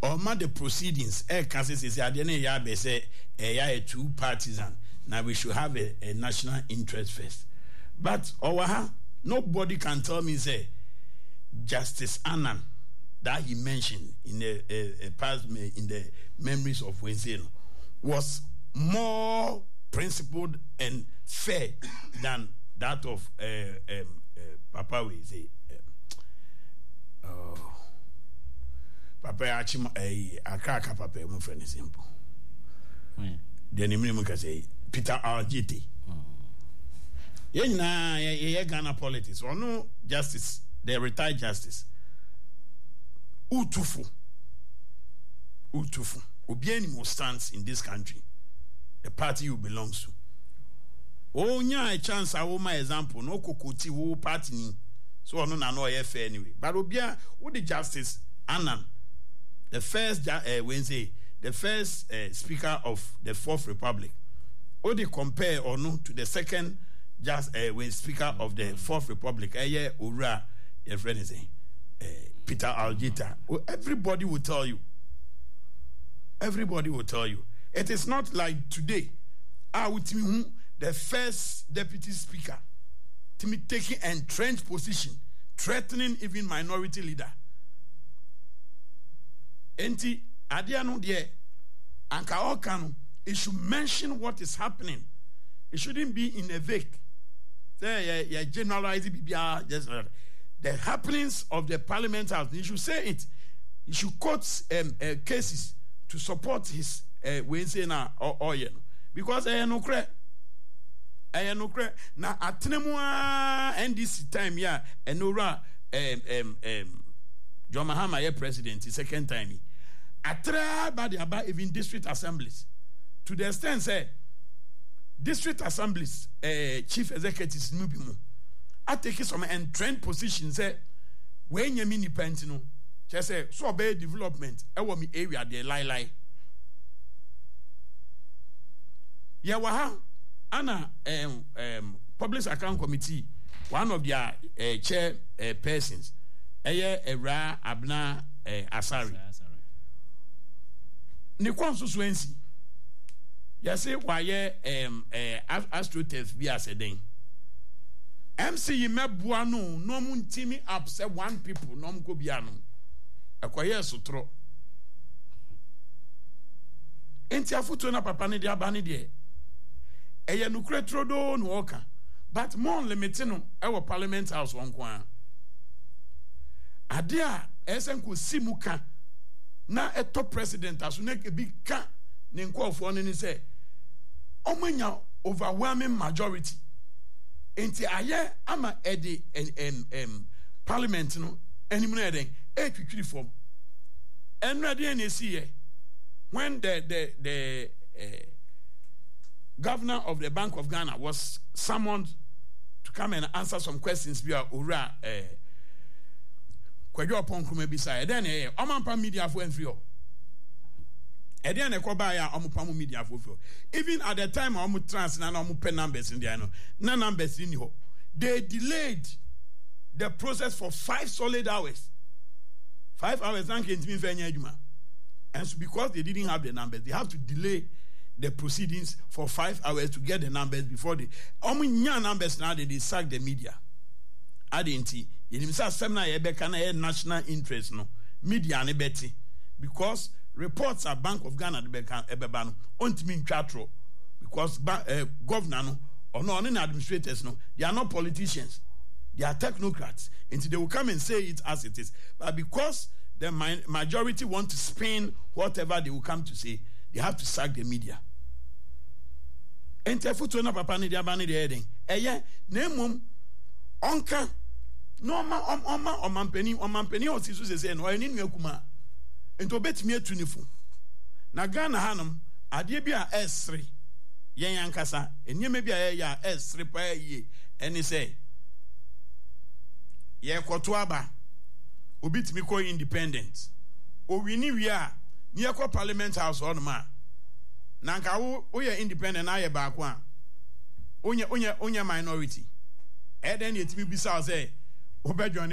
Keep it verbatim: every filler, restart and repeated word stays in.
or ma the proceedings eh can say say adene ya be say eh ya a two partisan. Now we should have a, a national interest first. But our nobody can tell me say Justice Annan that he mentioned in the uh, uh, past in the memories of Wednesday was more principled and fair than that of uh, um, uh, Papa we say uh, oh Papa Achim eh akaka Papa mo friend simple. The name mo ka say Peter Algiti. Yena ye Ghana politics or no justice, the retired justice. Utufu. Utufu. Obiani mo stands in this country. The party you belongs to. Oh, nya a chance I will my example. No kokoti wo party ni. So no na no fair anyway. But obia who the justice Annan, the first uh, Wednesday, the first uh, speaker of the Fourth Republic. Or they compare or no to the second just uh, when speaker of the Fourth Republic. Eh, Ura, your friend is saying. Uh, Peter Algita. Well, everybody will tell you. Everybody will tell you. It is not like today. I would tell me the first deputy speaker to me taking entrenched position, threatening even minority leader. Enti adiano die anka okano. It should mention what is happening. It shouldn't be in a vague. Say yeah, generalize it. Just the happenings of the Parliament House. You should say it. You should quote um, uh, cases to support his uh, Wednesday na or, or you know, because I no credit. I no credit. Now at Nemua N D C time yeah, and Nora um um um John Mahama yeah president the second time. Atra by the about even district assemblies. To the extent say district assemblies uh, chief executives nubimu I take some entrenched position say when you mean independent just say so be development I want me area there lie lie yeah waha ana um um public account committee one of their uh, chair uh, persons eye Era Abna uh, Asari ne kwanso swensi ya say why um uh, astrotest be as a thing M C mebua no no muntimi up say one people no mko bia no akoye sotro enti afuto na papa ne dia ba ne de eye no kretrodo no oka but more limited no e wo Parliament House won kwa ade a esenko simuka na eto president aso na ke bi ka ne nkofo no ni say omanya overwhelming majority enti aye ama edi em em parliament no enim na eden e twitwiri form enrade na see when the the the uh, governor of the Bank of Ghana was summoned to come and answer some questions via ora eh kwadwo ponkuma bi sai then eh omampa media for enfrio Edian Ekobaya Omupamu media for even at the time Omu trans na Omu pen numbers in there no na numbers in ho they delayed the process for five solid hours. Five hours and can't mean fanya juma. And so because they didn't have the numbers, they have to delay the proceedings for five hours to get the numbers before they Omu nya numbers now they, they sack the media. Adinti, you say seminar ebeka na national interest no media ne beti because reports at Bank of Ghana the Ebebano ontimi ntwatro because uh, governor no or no any administrators no they are not politicians, they are technocrats until they will come and say it as it is, but because the mi- majority want to spin whatever they will come to say, they have to sack the media. Ente futu na papa ni dia ba ni dia eden eye na emom onka no ma oma omampeni omampeni o sisu se se no eni nu akuma ento betimi atunifu na Ghana hanum ade bia esre yen yankasa enieme bia ya esre pa ye eni say ye kwoto aba obitimi ko independent o wini wi a ni ekọ Parliament House on ma na nka wo ye independent na ye ba ko a onye onye onye minority eden yetimi bisa say obedwane